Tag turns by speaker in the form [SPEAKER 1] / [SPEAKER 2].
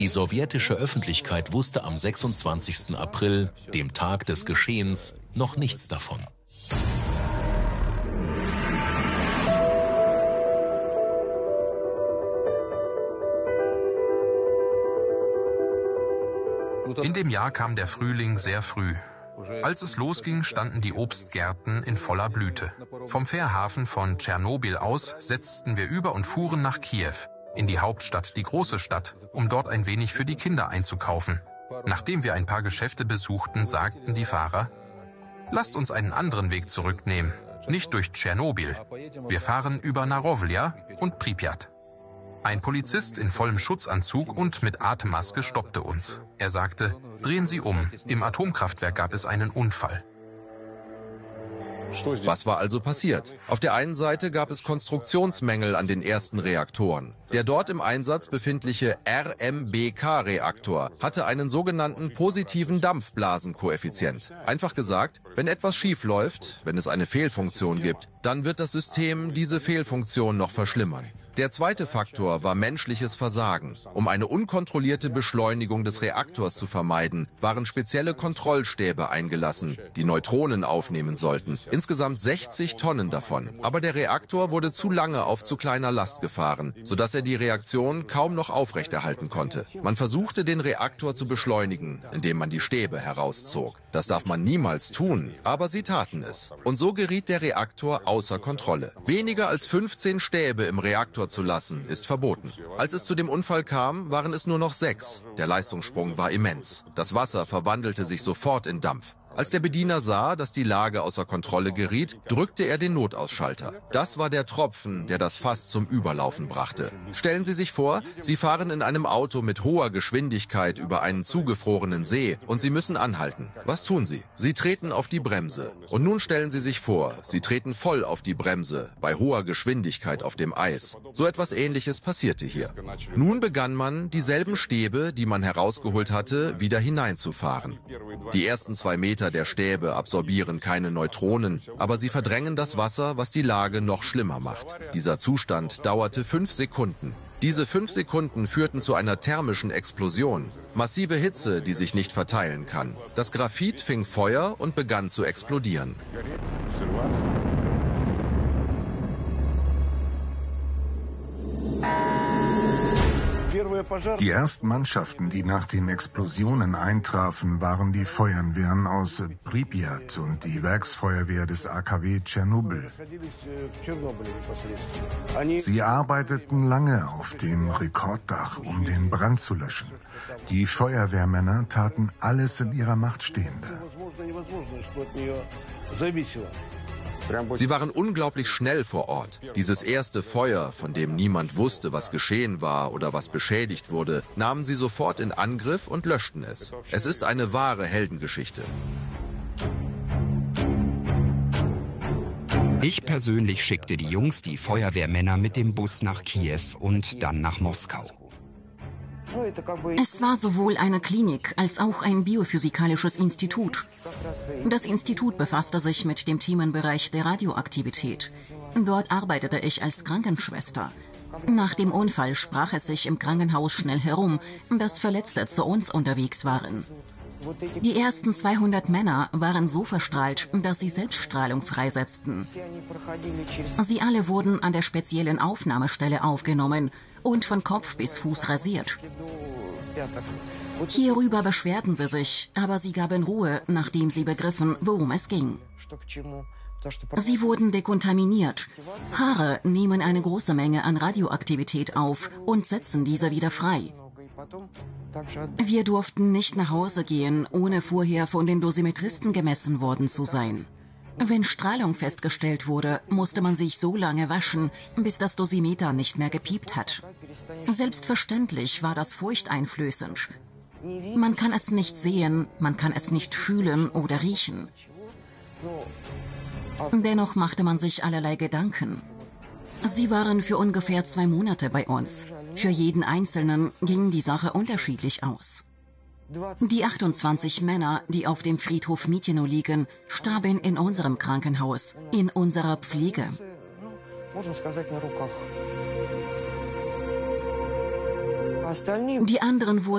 [SPEAKER 1] Die sowjetische Öffentlichkeit wusste am 26. April, dem Tag des Geschehens, noch nichts davon.
[SPEAKER 2] In dem Jahr kam der Frühling sehr früh. Als es losging, standen die Obstgärten in voller Blüte. Vom Fährhafen von Tschernobyl aus setzten wir über und fuhren nach Kiew, in die Hauptstadt, die große Stadt, um dort ein wenig für die Kinder einzukaufen. Nachdem wir ein paar Geschäfte besuchten, sagten die Fahrer: Lasst uns einen anderen Weg zurücknehmen, nicht durch Tschernobyl. Wir fahren über Narowlja und Pripyat. Ein Polizist in vollem Schutzanzug und mit Atemmaske stoppte uns. Er sagte: Drehen Sie um, im Atomkraftwerk gab es einen Unfall.
[SPEAKER 3] Was war also passiert? Auf der einen Seite gab es Konstruktionsmängel an den ersten Reaktoren. Der dort im Einsatz befindliche RMBK-Reaktor hatte einen sogenannten positiven Dampfblasenkoeffizient. Einfach gesagt, wenn etwas schief läuft, wenn es eine Fehlfunktion gibt, dann wird das System diese Fehlfunktion noch verschlimmern. Der zweite Faktor war menschliches Versagen. Um eine unkontrollierte Beschleunigung des Reaktors zu vermeiden, waren spezielle Kontrollstäbe eingelassen, die Neutronen aufnehmen sollten. Insgesamt 60 Tonnen davon. Aber der Reaktor wurde zu lange auf zu kleiner Last gefahren, sodass er die Reaktion kaum noch aufrechterhalten konnte. Man versuchte, den Reaktor zu beschleunigen, indem man die Stäbe herauszog. Das darf man niemals tun, aber sie taten es. Und so geriet der Reaktor außer Kontrolle. Weniger als 15 Stäbe im Reaktor zu lassen, ist verboten. Als es zu dem Unfall kam, waren es nur noch 6. Der Leistungssprung war immens. Das Wasser verwandelte sich sofort in Dampf. Als der Bediener sah, dass die Lage außer Kontrolle geriet, drückte er den Notausschalter. Das war der Tropfen, der das Fass zum Überlaufen brachte. Stellen Sie sich vor, Sie fahren in einem Auto mit hoher Geschwindigkeit über einen zugefrorenen See und Sie müssen anhalten. Was tun Sie? Sie treten auf die Bremse. Und nun stellen Sie sich vor, Sie treten voll auf die Bremse, bei hoher Geschwindigkeit auf dem Eis. So etwas Ähnliches passierte hier. Nun begann man, dieselben Stäbe, die man herausgeholt hatte, wieder hineinzufahren. Die ersten 2 Meter der Stäbe absorbieren keine Neutronen, aber sie verdrängen das Wasser, was die Lage noch schlimmer macht. Dieser Zustand dauerte 5 Sekunden. Diese 5 Sekunden führten zu einer thermischen Explosion. Massive Hitze, die sich nicht verteilen kann. Das Graphit fing Feuer und begann zu explodieren.
[SPEAKER 4] Die ersten Mannschaften, die nach den Explosionen eintrafen, waren die Feuerwehren aus Pripyat und die Werksfeuerwehr des AKW Tschernobyl. Sie arbeiteten lange auf dem Rekorddach, um den Brand zu löschen. Die Feuerwehrmänner taten alles in ihrer Macht Stehende.
[SPEAKER 3] Sie waren unglaublich schnell vor Ort. Dieses erste Feuer, von dem niemand wusste, was geschehen war oder was beschädigt wurde, nahmen sie sofort in Angriff und löschten es. Es ist eine wahre Heldengeschichte.
[SPEAKER 5] Ich persönlich schickte die Jungs, die Feuerwehrmänner, mit dem Bus nach Kiew und dann nach Moskau.
[SPEAKER 6] Es war sowohl eine Klinik als auch ein biophysikalisches Institut. Das Institut befasste sich mit dem Themenbereich der Radioaktivität. Dort arbeitete ich als Krankenschwester. Nach dem Unfall sprach es sich im Krankenhaus schnell herum, dass Verletzte zu uns unterwegs waren. Die ersten 200 Männer waren so verstrahlt, dass sie Selbststrahlung freisetzten. Sie alle wurden an der speziellen Aufnahmestelle aufgenommen und von Kopf bis Fuß rasiert. Hierüber beschwerten sie sich, aber sie gaben Ruhe, nachdem sie begriffen, worum es ging. Sie wurden dekontaminiert. Haare nehmen eine große Menge an Radioaktivität auf und setzen diese wieder frei. Wir durften nicht nach Hause gehen, ohne vorher von den Dosimetristen gemessen worden zu sein. Wenn Strahlung festgestellt wurde, musste man sich so lange waschen, bis das Dosimeter nicht mehr gepiept hat. Selbstverständlich war das furchteinflößend. Man kann es nicht sehen, man kann es nicht fühlen oder riechen. Dennoch machte man sich allerlei Gedanken. Sie waren für ungefähr 2 Monate bei uns. Für jeden Einzelnen ging die Sache unterschiedlich aus. Die 28 Männer, die auf dem Friedhof Mityno liegen, starben in unserem Krankenhaus, in unserer Pflege. Die anderen wurden